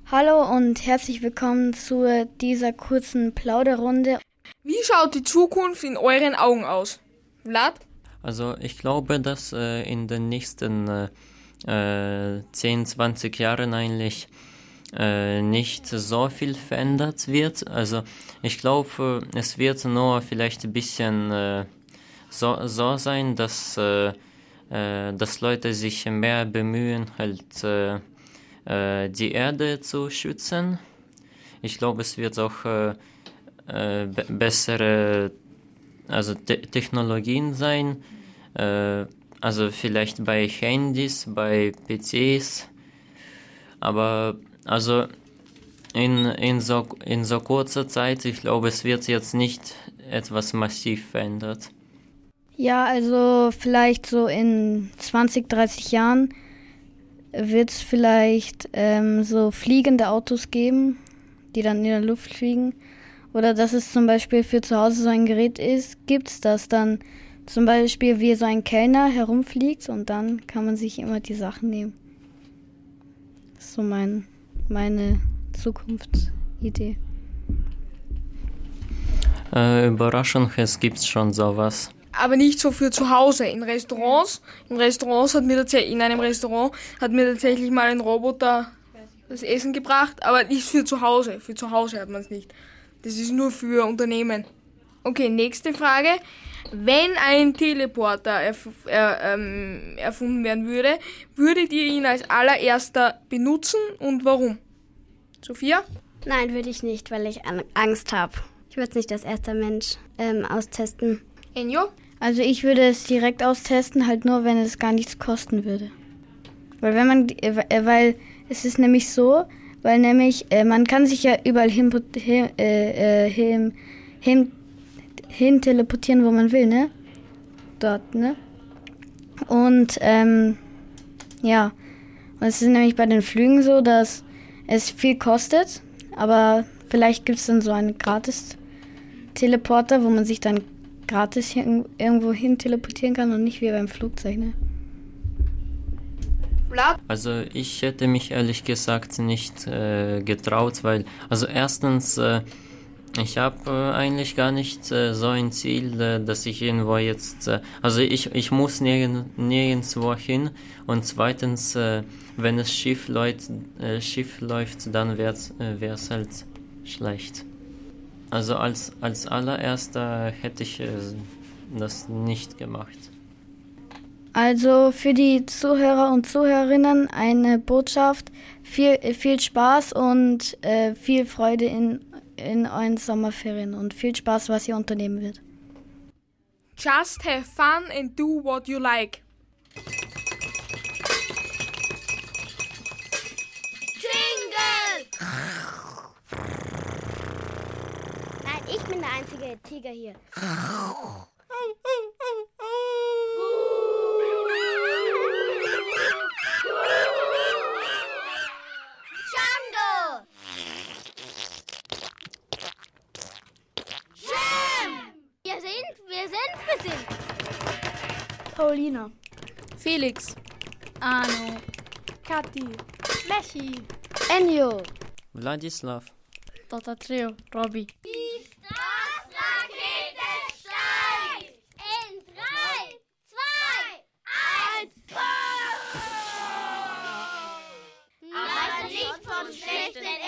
Hallo und herzlich willkommen zu dieser kurzen Plauderrunde. Wie schaut die Zukunft in euren Augen aus? Vlad? Also ich glaube, dass in den nächsten 10, 20 Jahren eigentlich nicht so viel verändert wird. Also ich glaube, es wird nur vielleicht ein bisschen so sein, dass Leute sich mehr bemühen, halt die Erde zu schützen. Ich glaube, es wird auch bessere Technologien sein, also vielleicht bei Handys, bei PCs, aber also in so kurzer Zeit, ich glaube, es wird jetzt nicht etwas massiv verändert. Ja, also vielleicht so in 20, 30 Jahren wird es vielleicht so fliegende Autos geben, die dann in der Luft fliegen. Oder dass es zum Beispiel für zu Hause so ein Gerät gibt, das dann zum Beispiel wie so ein Kellner herumfliegt und dann kann man sich immer die Sachen nehmen. Das ist so meine Zukunftsidee. Überraschung, es gibt schon sowas. Aber nicht so für zu Hause. In Restaurants in einem Restaurant hat mir tatsächlich mal ein Roboter das Essen gebracht, aber nicht für zu Hause. Für zu Hause hat man es nicht. Das ist nur für Unternehmen. Okay, nächste Frage. Wenn ein Teleporter erfunden werden würde, würdet ihr ihn als allererster benutzen und warum? Sophia? Nein, würde ich nicht, weil ich Angst habe. Ich würde es nicht als erster Mensch austesten. Enjo? Also ich würde es direkt austesten, halt nur, wenn es gar nichts kosten würde. Weil es ist nämlich so, man kann sich ja überall hin teleportieren, wo man will, ne? Dort, ne? Und ja, und es ist nämlich bei den Flügen so, dass es viel kostet, aber vielleicht gibt es dann so einen Gratis-Teleporter, wo man sich dann gratis irgendwo hin teleportieren kann und nicht wie beim Flugzeug, ne? Also ich hätte mich ehrlich gesagt nicht getraut, weil, also erstens, ich habe eigentlich gar nicht so ein Ziel, dass ich irgendwo jetzt, also ich muss nirgendwo hin und zweitens, wenn es schief läuft, dann wär's halt schlecht. Also als allererster hätte ich das nicht gemacht. Also für die Zuhörer und Zuhörerinnen eine Botschaft, viel Spaß und viel Freude in euren Sommerferien und viel Spaß, was ihr unternehmen wird. Just have fun and do what you like. Jingle! Nein, ich bin der einzige Tiger hier. Django! Jam! Wir sind. Paulina, Felix. Arno, Kathi. Mechi, Enjo, Wladislav. Dr. Trio, Robby. Die Starrakete steigt! In 3, 2, 1, aber nicht von schlechten